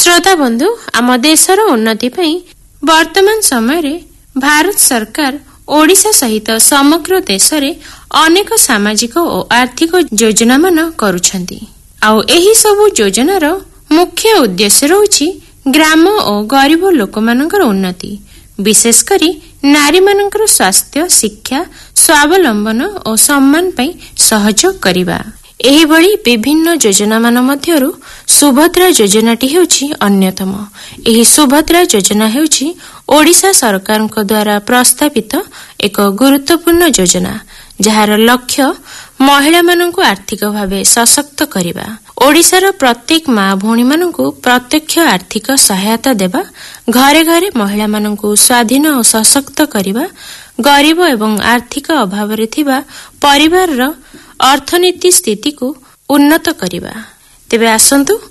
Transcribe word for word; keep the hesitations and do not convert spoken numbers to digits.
श्रोता बंधु आम देशर उन्नति वर्तमान समय भारत सरकार ओडिशा सहित समग्र देश में अनेक सामाजिक और आर्थिक योजना मान करुछंती। आउ एही सबु योजनार मुख्य उद्देश्य रहुछि ग्राम और गरीब लोक मानकर उन्नति, विशेषकरी नारी मानकर स्वास्थ्य, शिक्षा, स्वावलंबन और सम्मान पई सहयोग करिबा। एही भली विभिन्न योजना मान मध्यरु सुभद्रा योजनाटी हेउछि अन्यतम। एही सुभद्रा योजना हेउछि ओडिशा सरकारक द्वारा प्रस्तावित एक गुरुत्वपूर्ण योजना, जहार लक्ष्य महिला मानकु आर्थिक भावे सशक्त करिबा। ओडिशार प्रत्येक माँ भौणी मानकु प्रत्यक्ष आर्थिक सहायता देबा, घरे घरे महिला मानकु स्वाधीन और सशक्त करिबा, गरीब एवं आर्थिक अभाव रे थिबा परिवार रो अर्थनीति स्थिति को उन्नत करिबा। तेबे आसंतु